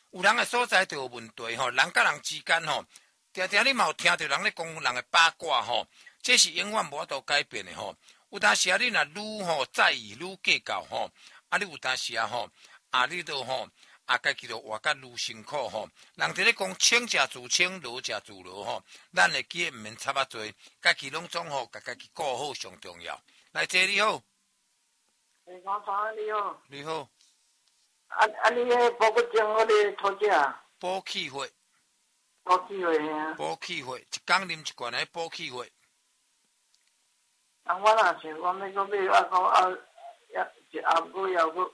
有人的所在就有问题吼，人甲人之间吼，常常你嘛有听到人咧讲人的八卦吼，这是永远无法度改变的吼。有当时啊，你若愈吼在意愈计较吼，啊，你有当时啊吼，啊，你都吼啊，家己就活甲愈辛苦吼。人伫咧讲清者自清，罗者自罗吼，咱会记毋免插啊多，家己拢总吼，家己顾好上重要。来，姐你好， 你好，你好。 你好， 你迄报个证我咧讨价， 补气血， 报机会啊。 补气血，一工啉一罐来补气血。 我若想讲要讲买，讲一后尾还佫